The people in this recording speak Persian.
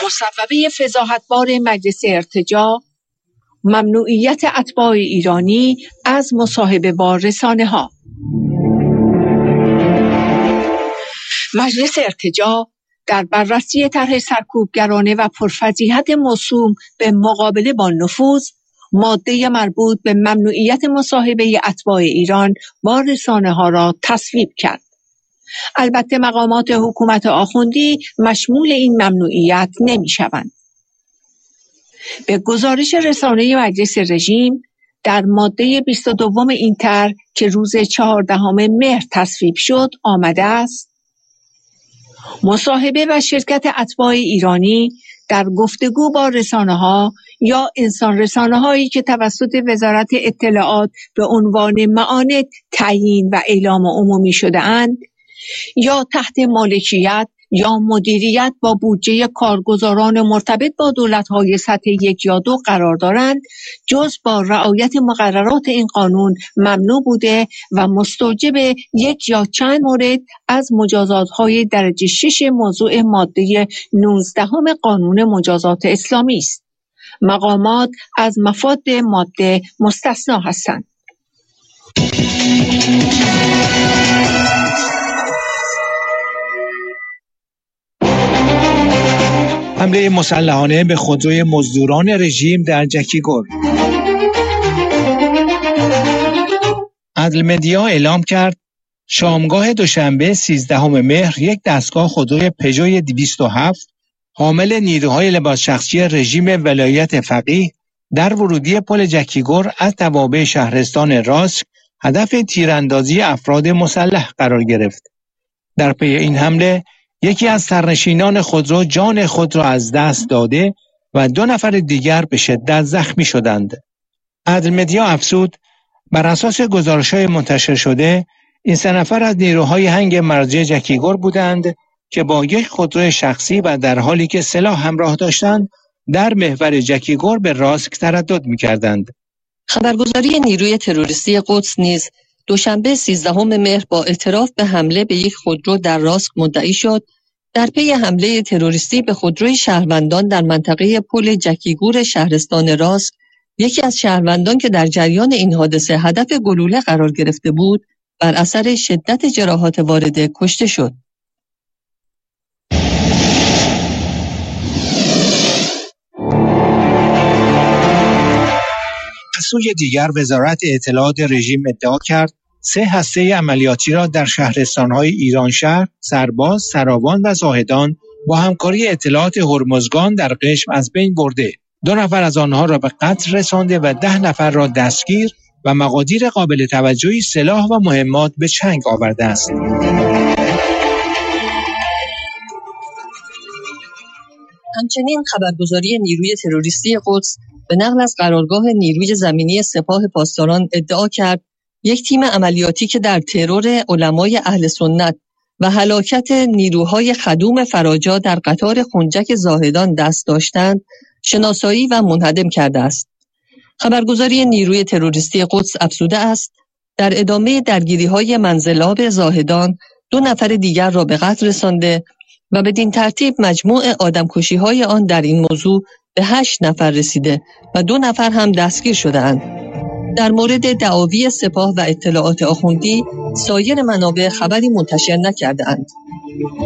مصوبه فضاحت‌بار مجلس ارتجاع، ممنوعیت اتباع ایرانی از مصاحبه با رسانه‌ها. مجلس ارتجاع در بررسی طرح سرکوبگرانه و پرفضیحت موسوم به مقابله با نفوذ، ماده مربوط به ممنوعیت مصاحبه اتباع ایران با رسانه‌ها را تصویب کرد. البته مقامات حکومت آخوندی مشمول این ممنوعیت نمی‌شوند. به گزارش رسانه مجلس رژیم، در ماده 22 این طرح که روز 14 مهر تصویب شد آمده است: مصاحبه و شرکت اتباع ایرانی در گفتگو با رسانه‌ها یا انسان رسانه‌هایی که توسط وزارت اطلاعات به عنوان معاند تعیین و اعلام عمومی شده‌اند یا تحت مالکیت یا مدیریت با بودجه کارگزاران مرتبط با دولت‌های سطح 1 یا 2 قرار دارند، جز با رعایت مقررات این قانون ممنوع بوده و مستوجب یک یا چند مورد از مجازات‌های درجه 6 موضوع ماده 19 قانون مجازات اسلامی است. مقامات از مفاد ماده مستثنا هستند. حمله مسلحانه به خودروی مزدوران رژیم در جکیگور. عدل مدیا اعلام کرد شامگاه دوشنبه 13 مهر یک دستگاه خودروی پژو 207 حامل نیروهای لباس شخصی رژیم ولایت فقیه در ورودی پل جکیگور از توابع شهرستان راسک هدف تیراندازی افراد مسلح قرار گرفت. در پی این حمله یکی از سرنشینان خودرو جان خود را از دست داده و 2 نفر دیگر به شدت زخمی شدند. عدل مدیا افزود بر اساس گزارش‌های منتشر شده این 3 نفر از نیروهای هنگ مرج جکیگور بودند که با یک خودرو شخصی و در حالی که سلاح همراه داشتند در محور جکیگور به راسک تردد می‌کردند. خبرگزاری نیروی تروریستی قدس نیز دوشنبه 13 مهر با اعتراف به حمله به یک خودرو در راسک مدعی شد در پی حمله تروریستی به خودروی شهروندان در منطقه پل جکیگور شهرستان راسک، یکی از شهروندان که در جریان این حادثه هدف گلوله قرار گرفته بود بر اثر شدت جراحات وارده کشته شد. از سوی دیگر وزارت اطلاعات رژیم ادعا کرد 3 هسته عملیاتی را در شهرستان‌های ایرانشهر، سرباز، سراوان و زاهدان با همکاری اطلاعات هرمزگان در قشم از بین برده. 2 نفر از آنها را به قتل رسانده و 10 نفر را دستگیر و مقادیر قابل توجهی سلاح و مهمات به چنگ آورده است. همچنین خبرگزاری نیروی تروریستی قدس به نقل از قرارگاه نیروی زمینی سپاه پاسداران ادعا کرد یک تیم عملیاتی که در ترور علمای اهل سنت و هلاکت نیروهای خدوم فراجا در قطار خنجک زاهدان دست داشتند، شناسایی و منهدم کرده است. خبرگزاری نیروی تروریستی قدس افزوده است در ادامه درگیری‌های منزلاب زاهدان 2 نفر دیگر را به قتل رسانده و بدین ترتیب مجموع آدمکشی‌های آن در این موضوع به 8 نفر رسیده و 2 نفر هم دستگیر شده‌اند. در مورد دعاوی سپاه و اطلاعات آخوندی سایر منابع خبری منتشر نکرده‌اند.